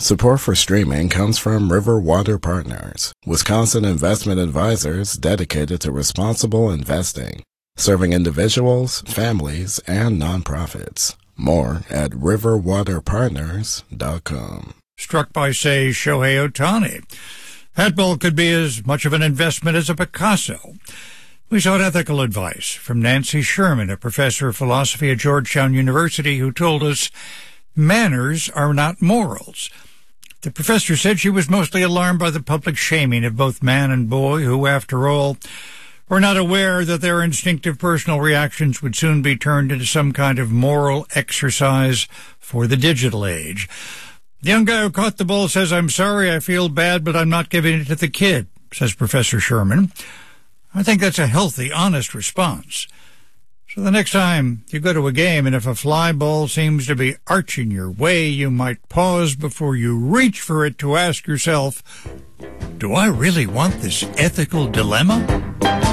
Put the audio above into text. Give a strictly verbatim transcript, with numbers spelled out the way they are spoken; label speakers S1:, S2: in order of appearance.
S1: Support for streaming comes from River Water Partners, Wisconsin investment advisors dedicated to responsible investing, serving individuals, families, and nonprofits. More at river water partners dot com.
S2: Struck by, say, Shohei Ohtani. That ball could be as much of an investment as a Picasso. We sought ethical advice from Nancy Sherman, a professor of philosophy at Georgetown University, who told us manners are not morals. The professor said she was mostly alarmed by the public shaming of both man and boy, who, after all, were not aware that their instinctive personal reactions would soon be turned into some kind of moral exercise for the digital age. The young guy who caught the ball says, "I'm sorry, I feel bad, but I'm not giving it to the kid," says Professor Sherman. I think that's a healthy, honest response. So the next time you go to a game and if a fly ball seems to be arching your way, you might pause before you reach for it to ask yourself, do I really want this ethical dilemma?